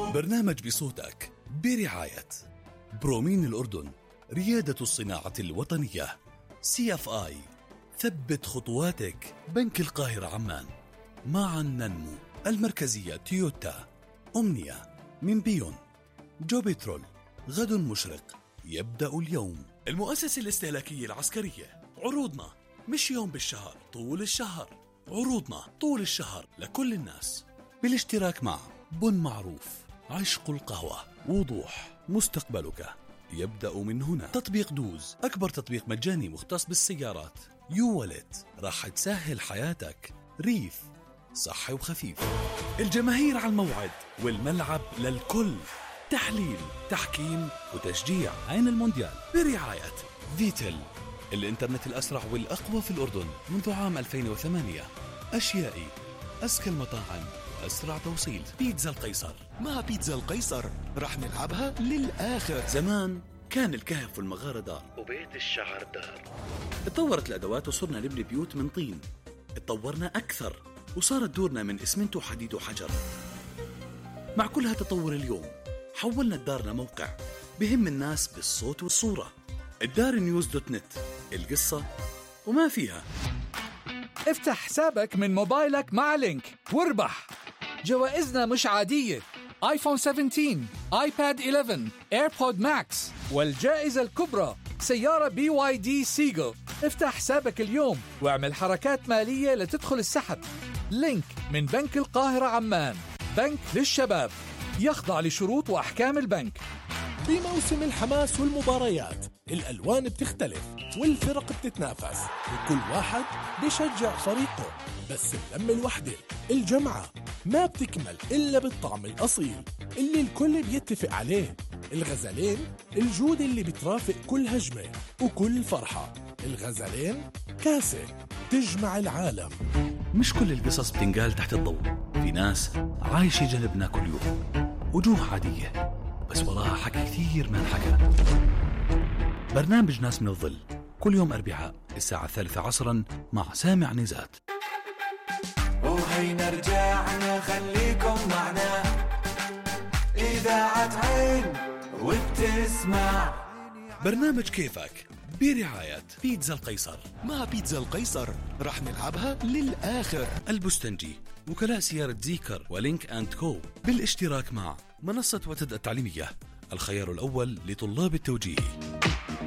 برنامج بصوتك برعاية برومين الأردن، ريادة الصناعة الوطنية. CFI، ثبت خطواتك. بنك القاهرة عمان. معا ننمو. المركزية تويوتا. أمنية من بيون. جوبيترول، غد مشرق يبدأ اليوم. المؤسسة الاستهلاكية العسكرية، عروضنا مش يوم بالشهر، طول الشهر. عروضنا طول الشهر لكل الناس، بالاشتراك مع بن معروف، عشق القهوة، وضوح، مستقبلك يبدأ من هنا. تطبيق دوز، أكبر تطبيق مجاني مختص بالسيارات. يوالت، راح تسهل حياتك. ريف، صحي وخفيف. الجماهير على الموعد والملعب للكل. تحليل، تحكيم وتشجيع. عين المونديال برعاية فيتل، الإنترنت الأسرع والأقوى في الأردن منذ عام 2008. أشيائي، أذكى المطاعم وأسرع توصيل. بيتزا القيصر. مع بيتزا القيصر رح نلعبها للآخر. زمان كان الكهف والمغارة دار وبيت الشعر دار. اتطورت الأدوات وصرنا نبني بيوت من طين. اتطورنا أكثر وصارت دورنا من إسمنت وحديد وحجر. مع كل هالتطور اليوم حولنا الدار لموقع بهم الناس بالصوت والصورة. الدارنيوز.net، القصة وما فيها. افتح حسابك من موبايلك مع لينك واربح. جوائزنا مش عادية: آيفون 17، آيباد 11، إيربود ماكس، والجائزة الكبرى سيارة BYD سيجل. افتح حسابك اليوم واعمل حركات مالية لتدخل السحب. لينك من بنك القاهرة عمان، بنك للشباب، يخضع لشروط وأحكام البنك. بموسم الحماس والمباريات الألوان بتختلف والفرق بتتنافس وكل واحد بيشجع فريقه، بس اللمة الوحدة، الجمعة، ما بتكمل إلا بالطعم الأصيل اللي الكل بيتفق عليه. الغزلين، الجودة اللي بترافق كل هجمة وكل فرحة. الغزلين، كاسة تجمع العالم. مش كل القصص بتنقال تحت الضوء. في ناس عايشة جنبنا كل يوم، وجوه عادية بس وراها حكي كثير ما انحكى. برنامج ناس من الظل كل يوم أربعاء الساعة 3 عصرا مع سامع نزات. وهينا رجعنا، خليكم معنا. إذاعة عين وبتسمع برنامج كيفك برعاية بيتزا القيصر. مع بيتزا القيصر رح نلعبها للآخر. البستنجي، وكلاء سيارة زيكر ولينك أند كو، بالاشتراك مع منصة وتد التعليمية، الخيار الأول لطلاب التوجيه.